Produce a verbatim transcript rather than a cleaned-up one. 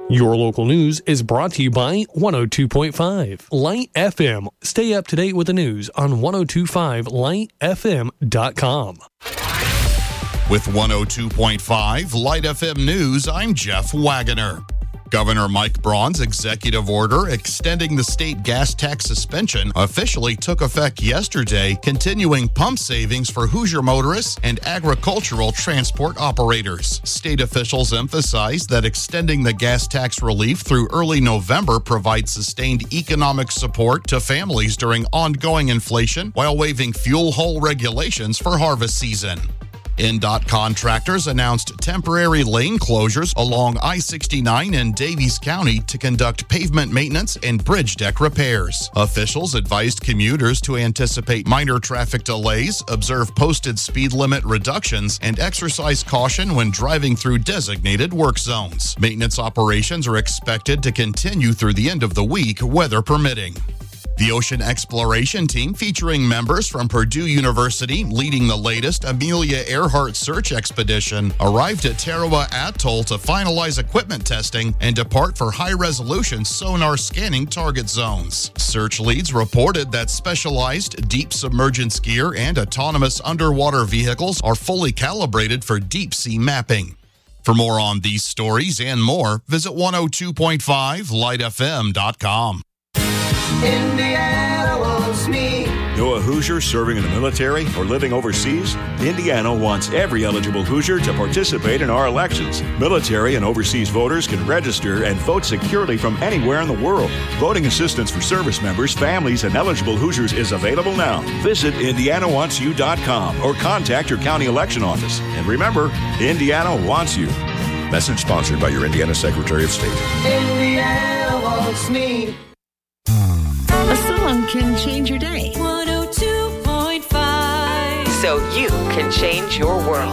Your local news is brought to you by one oh two point five Light F M. Stay up to date with the news on ten twenty-five light f m dot com. With one oh two point five Light F M News, I'm Jeff Wagoner. Governor Mike Braun's executive order extending the state gas tax suspension officially took effect yesterday, continuing pump savings for Hoosier motorists and agricultural transport operators. State officials emphasized that extending the gas tax relief through early November provides sustained economic support to families during ongoing inflation while waiving fuel hull regulations for harvest season. N D O T contractors announced temporary lane closures along I sixty-nine in Daviess County to conduct pavement maintenance and bridge deck repairs. Officials advised commuters to anticipate minor traffic delays, observe posted speed limit reductions, and exercise caution when driving through designated work zones. Maintenance operations are expected to continue through the end of the week, weather permitting. The ocean exploration team, featuring members from Purdue University leading the latest Amelia Earhart search expedition, arrived at Tarawa Atoll to finalize equipment testing and depart for high-resolution sonar scanning target zones. Search leads reported that specialized deep submergence gear and autonomous underwater vehicles are fully calibrated for deep-sea mapping. For more on these stories and more, visit one oh two point five light f m dot com. Indiana wants me. Know a Hoosier serving in the military or living overseas? Indiana wants every eligible Hoosier to participate in our elections. Military and overseas voters can register and vote securely from anywhere in the world. Voting assistance for service members, families, and eligible Hoosiers is available now. Visit indiana wants you dot com or contact your county election office. And remember, Indiana wants you. Message sponsored by your Indiana Secretary of State. Indiana wants me. A song can change your day. one oh two point five So you can change your world.